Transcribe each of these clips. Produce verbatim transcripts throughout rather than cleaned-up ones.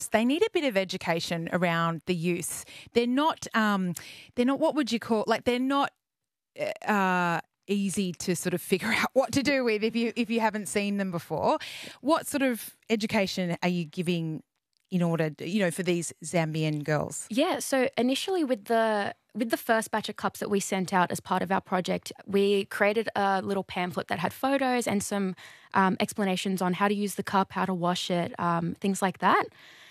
They need a bit of education around the use. They're not, um, they're not, what would you call, like they're not uh, easy to sort of figure out what to do with if you if you haven't seen them before. What sort of education are you giving in order, you know, for these Zambian girls? Yeah, so initially with the with the first batch of cups that we sent out as part of our project, we created a little pamphlet that had photos and some um, explanations on how to use the cup, how to wash it, um, things like that.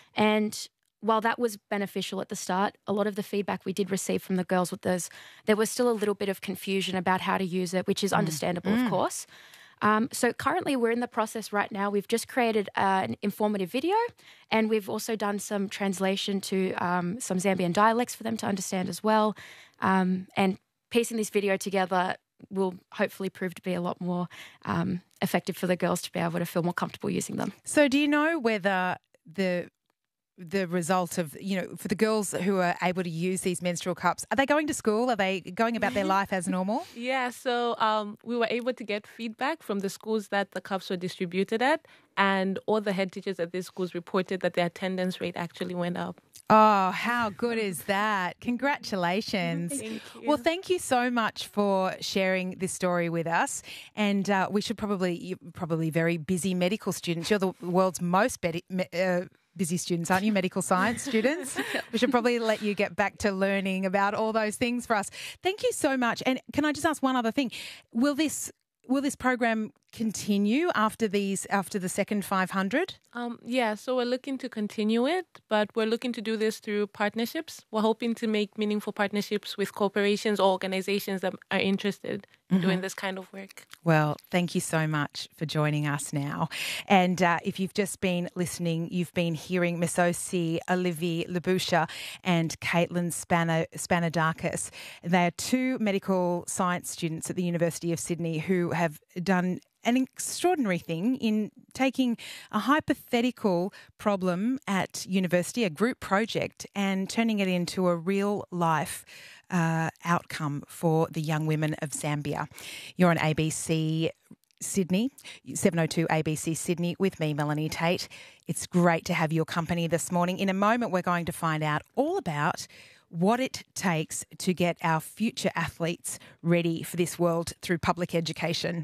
And while that was beneficial at the start, a lot of the feedback we did receive from the girls with those, there was still a little bit of confusion about how to use it, which is understandable, mm. of course. Um, so currently we're in the process right now. We've just created uh, an informative video, and we've also done some translation to um, some Zambian dialects for them to understand as well. Um, and piecing this video together will hopefully prove to be a lot more um, effective for the girls to be able to feel more comfortable using them. So do you know whether the the result of, you know, for the girls who are able to use these menstrual cups, are they going to school? Are they going about their life as normal? Yeah, so um, we were able to get feedback from the schools that the cups were distributed at, and all the head teachers at these schools reported that their attendance rate actually went up. Oh, how good is that? Congratulations. Thank you. Well, thank you so much for sharing this story with us. And uh, we should probably, you're probably very busy medical students. You're the world's most be- uh, busy students, aren't you, medical science students? We should probably let you get back to learning about all those things for us. Thank you so much. And can I just ask one other thing? Will this will this program continue after these after the second five hundred? Um, yeah, so we're looking to continue it, but we're looking to do this through partnerships. We're hoping to make meaningful partnerships with corporations or organizations that are interested in mm-hmm. doing this kind of work. Well, thank you so much for joining us now. And uh, if you've just been listening, you've been hearing Misosi Olivier Lebusha and Caitlin Spano, Spanadakis. They are two medical science students at the University of Sydney who have done an extraordinary thing in taking a hypothetical problem at university, a group project, and turning it into a real life uh, outcome for the young women of Zambia. You're on A B C Sydney, seven oh two A B C Sydney with me, Melanie Tate. It's great to have your company this morning. In a moment, we're going to find out all about what it takes to get our future athletes ready for this world through public education.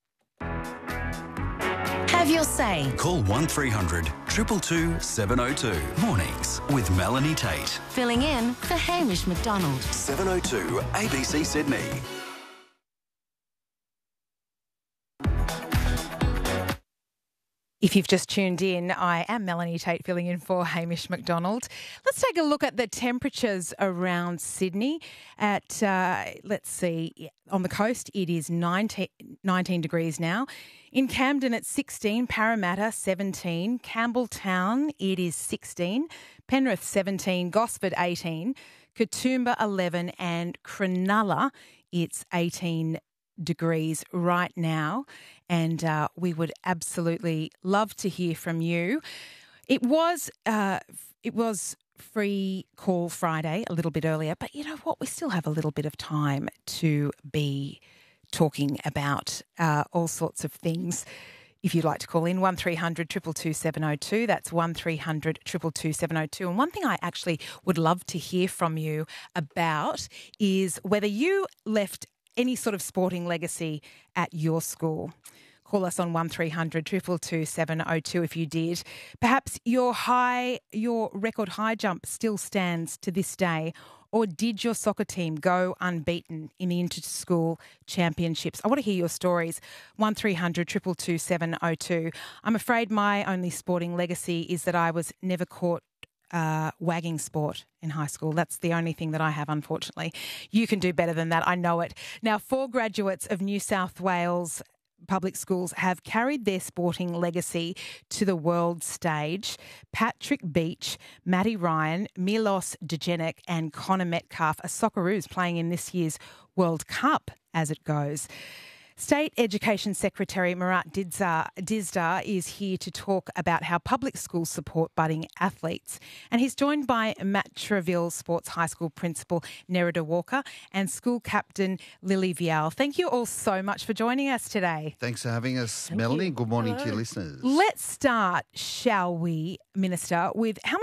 Have your say. Call one three hundred two two two seven oh two. Mornings with Melanie Tate. Filling in for Hamish McDonald. seven oh two A B C Sydney. If you've just tuned in, I am Melanie Tate filling in for Hamish McDonald. Let's take a look at the temperatures around Sydney. At, uh, let's see, on the coast it is nineteen, nineteen degrees now. In Camden it's sixteen, Parramatta seventeen, Campbelltown it is sixteen, Penrith seventeen, Gosford eighteen, Katoomba eleven and Cronulla it's eighteen degrees right now, and uh, we would absolutely love to hear from you. It was uh, it was Free Call Friday a little bit earlier, but you know what? We still have a little bit of time to be talking about uh, all sorts of things. If you'd like to call in, one three hundred two two two seven oh two. That's one three hundred two two two seven oh two. And one thing I actually would love to hear from you about is whether you left any sort of sporting legacy at your school. Call us on one three hundred two two two seven oh two if you did. Perhaps your high, your record high jump still stands to this day, or did your soccer team go unbeaten in the inter-school championships? I want to hear your stories. one three hundred two two two seven oh two. I'm afraid my only sporting legacy is that I was never caught Uh, wagging sport in high school. That's the only thing that I have, unfortunately. You can do better than that. I know it. Now, four graduates of New South Wales public schools have carried their sporting legacy to the world stage. Patrick Beach, Matty Ryan, Milos Degenek and Connor Metcalf are Socceroos playing in this year's World Cup as it goes. State Education Secretary Murat Dizdar, Dizdar is here to talk about how public schools support budding athletes. And he's joined by Matraville Sports High School Principal Nerida Walker and School Captain Lily Vial. Thank you all so much for joining us today. Thanks for having us, Thank Melanie. you. Good morning Hello. to your listeners. Let's start, shall we, Minister, with how